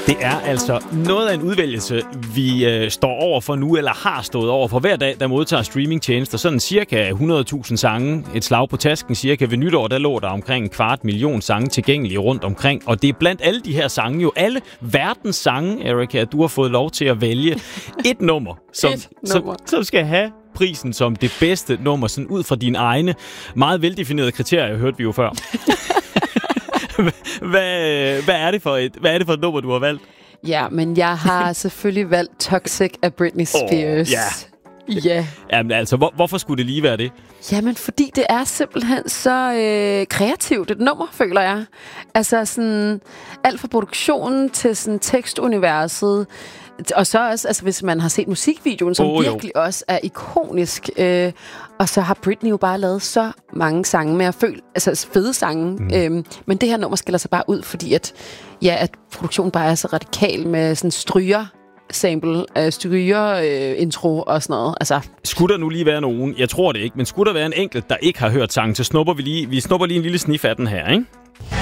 Det er altså noget af en udvælgelse, vi står over for nu, eller har stået over for hver dag, der modtager streamingtjenester. Sådan cirka 100.000 sange, et slag på tasken. Cirka ved nytår, der lå der omkring 250.000 sange tilgængelige rundt omkring. Og det er blandt alle de her sange, jo alle verdens sange, Erika, at du har fået lov til at vælge et nummer, som skal have prisen som det bedste nummer, sådan ud fra dine egne meget veldefinerede kriterier, hørte vi jo før. Hvad er det for et nummer, du har valgt? Ja, men jeg har selvfølgelig valgt Toxic af Britney Spears. Ja. Jamen altså, hvorfor skulle det lige være det? Jamen, fordi det er simpelthen så kreativt et nummer, føler jeg. Altså sådan alt fra produktionen til sådan tekstuniverset. Og så også, altså hvis man har set musikvideoen, som virkelig også er ikonisk. Og så har Britney jo bare lavet så mange sange med at føle, altså fede sange. Men det her nummer skiller sig bare ud, fordi at produktionen bare er så radikal med sådan stryger-sample, stryger-intro og sådan noget. Altså. Skulle der nu lige være nogen, jeg tror det ikke, men skulle der være en enkelt, der ikke har hørt sangen, så snupper vi snupper lige en lille snif af den her, ikke?